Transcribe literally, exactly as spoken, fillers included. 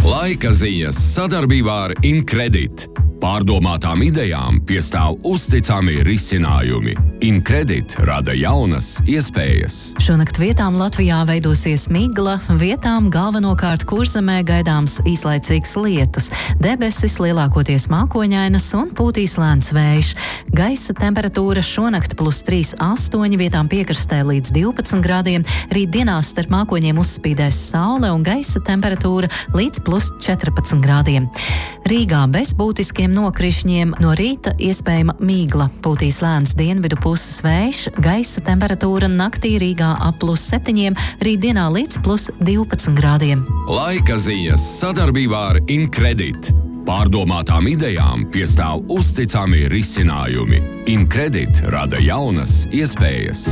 Laika ziņas sadarbībā ar Incredit. Pārdomātām idejām piestāv uzticami risinājumi. Incredit rada jaunas iespējas. Šonakt vietām Latvijā veidosies migla, vietām galvenokārt Kurzemē gaidāms īslaicīgs lietus. Debesis lielākoties mākoņainas un pūtīs lēns vējš. Gaisa temperatūra šonakt plus trīs astoņi, vietām piekrastē līdz divpadsmit grādiem. Rīt dienās starp mākoņiem uzspīdēs saule un gaisa temperatūra līdz plus četrpadsmit grādiem. Rīgā bez būtiskiem nokrišņiem no rīta iespējama migla. Pūtīs lēns dienvidu puses vējš, gaisa temperatūra naktī Rīgā ap plus septiņiem, rīt dienā līdz plus divpadsmit grādiem. Laika ziņas sadarbībā ar Incredit. Pārdomātām idejām piestāv uzticami risinājumi. Incredit rada jaunas iespējas.